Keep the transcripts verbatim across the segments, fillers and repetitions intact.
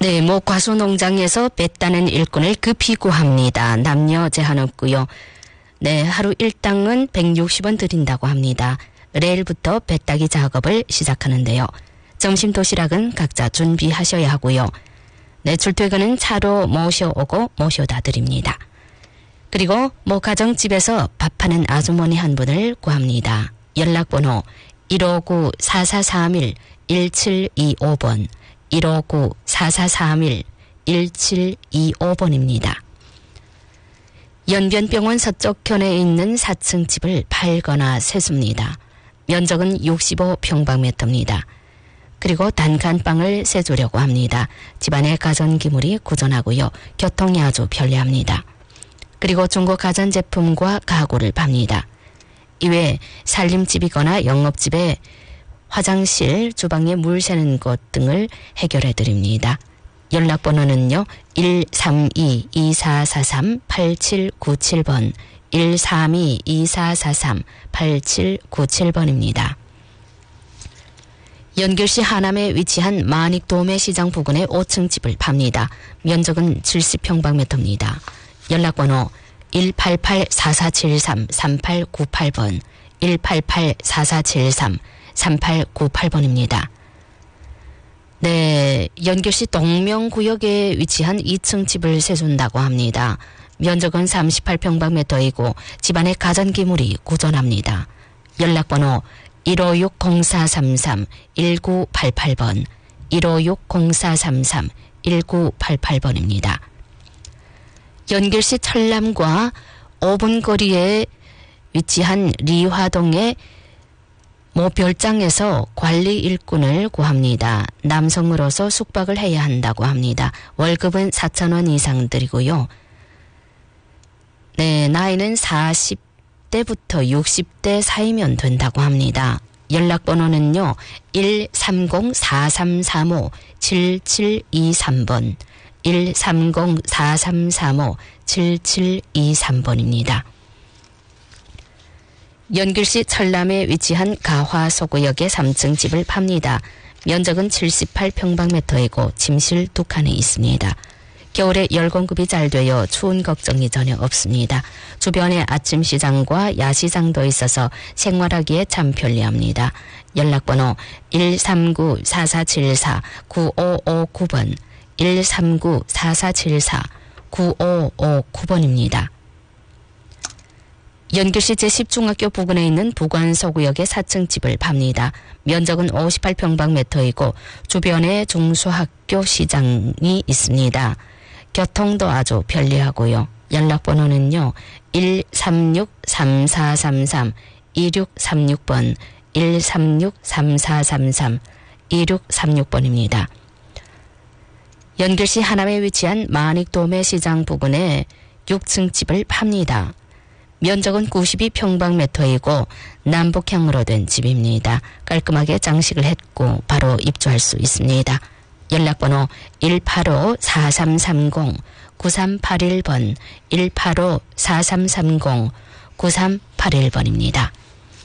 네, 모 과수 농장에서 뺐다는 일꾼을 급히 구합니다. 남녀 제한 없고요. 네, 하루 일당은 백육십 원 드린다고 합니다. 내일부터 배 따기 작업을 시작하는데요. 점심 도시락은 각자 준비하셔야 하고요. 네, 출퇴근은 차로 모셔오고 모셔다 드립니다. 그리고 모 가정집에서 밥하는 아주머니 한 분을 구합니다. 연락번호 일오구 사사삼일 일칠이오 번 일오구 사사삼일 일칠이오 번입니다. 연변병원 서쪽편에 있는 사 층 집을 팔거나 세습니다. 면적은 육십오 평방미터입니다. 그리고 단칸방을 세주려고 합니다. 집안의 가전기물이 구전하고요. 교통이 아주 편리합니다. 그리고 중고 가전제품과 가구를 팝니다. 이외에 살림집이거나 영업집에 화장실, 주방에 물 새는 것 등을 해결해 드립니다. 연락번호는요. 일삼이 이사사삼 팔칠구칠 번 일삼이 이사사삼 팔칠구칠 번입니다. 연결시 하남에 위치한 마닉도매 시장 부근의 오 층 집을 팝니다. 면적은 칠십 평방미터입니다. 연락번호 일팔팔 사사칠삼 삼팔구팔 번 일팔팔 사사칠삼 삼팔구팔 번입니다. 네, 연결시 동명구역에 위치한 이 층 집을 세준다고 합니다. 면적은 삼십팔 평방미터이고 집안의 가전기물이 구전합니다. 연락번호 일오육 공사삼삼 일구팔팔 번 일오육 공사삼삼 일구팔팔 번입니다. 연결시 철남과 오 분 거리에 위치한 리화동의 모 별장에서 관리 일꾼을 구합니다. 남성으로서 숙박을 해야 한다고 합니다. 월급은 사천 원 이상 드리고요. 네, 나이는 사십 대부터 육십 대 사이면 된다고 합니다. 연락번호는요. 일삼공 사삼삼오 칠칠이삼 번 일삼공 사삼삼오 칠칠이삼 번입니다. 연결시 철남에 위치한 가화소구역의 삼 층 집을 팝니다. 면적은 칠십팔 평방미터이고 침실 두 칸이 있습니다. 겨울에 열 공급이 잘 되어 추운 걱정이 전혀 없습니다. 주변에 아침 시장과 야시장도 있어서 생활하기에 참 편리합니다. 연락번호 일삼구 사사칠사 구오오구 번 일삼구 사사칠사 구오오구 번입니다. 연결시 제십 중학교 부근에 있는 부관서구역의 사 층 집을 팝니다. 면적은 오십팔 평방미터이고 주변에 중소학교 시장이 있습니다. 교통도 아주 편리하고요. 연락번호는요. 일삼육 삼사삼삼 이육삼육 번 일삼육 삼사삼삼 이육삼육 번입니다. 연결시 하남에 위치한 마닉도매 시장 부근에 육 층 집을 팝니다. 면적은 구십이 평방미터이고 남북향으로 된 집입니다. 깔끔하게 장식을 했고 바로 입주할 수 있습니다. 연락번호 일팔오 사삼삼공 구삼팔일 번 일팔오 사삼삼공 구삼팔일 번입니다.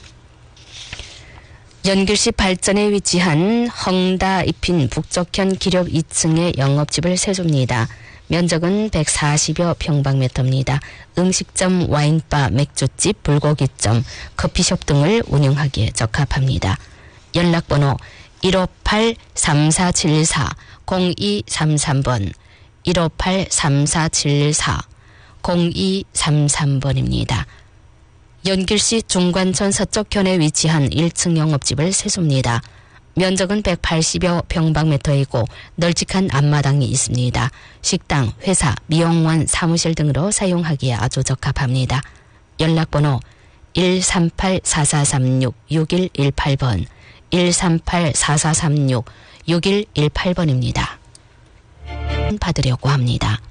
연결시 발전에 위치한 헝다 입힌 북쪽현 기렵 이 층의 영업집을 세줍니다. 면적은 백사십여 평방미터입니다. 음식점, 와인바, 맥주집, 불고기점, 커피숍 등을 운영하기에 적합합니다. 연락번호 일오팔 삼사칠사 공이삼삼 번 일오팔 삼사칠사 공이삼삼 번입니다. 연길시 중관천 서쪽현에 위치한 일 층 영업집을 세줍니다. 면적은 백팔십여 평방미터이고 널찍한 앞마당이 있습니다. 식당, 회사, 미용원, 사무실 등으로 사용하기에 아주 적합합니다. 연락번호 일삼팔 사사삼육 육일일팔 번 일삼팔 사사삼육 육일일팔 번입니다. 받으려고 합니다.